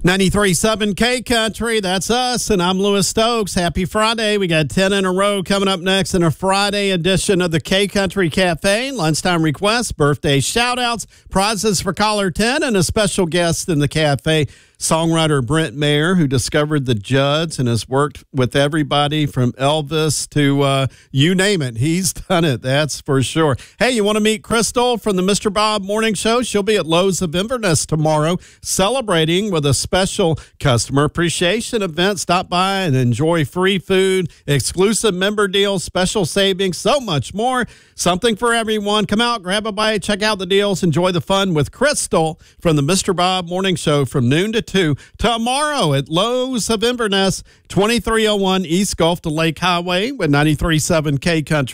93.7 K Country, that's us, and I'm Lewis Stokes. Happy Friday. We got 10 in a row coming up next in a Friday edition of the K Country Cafe. Lunchtime requests, birthday shout-outs, prizes for caller 10, and a special guest in the cafe, songwriter Brent Maher, who discovered the Judds and has worked with everybody from Elvis to you name it. He's done it, that's for sure. Hey, you want to meet Crystal from the Mr. Bob Morning Show? She'll be at Lowe's of Inverness tomorrow, celebrating with a special customer appreciation event. Stop by and enjoy free food, exclusive member deals, special savings, so much more. Something for everyone. Come out, grab a bite, check out the deals, enjoy the fun with Crystal from the Mr. Bob Morning Show from noon to 2 tomorrow at Lowe's of Inverness, 2301 East Gulf to Lake Highway with 93.7 K Country.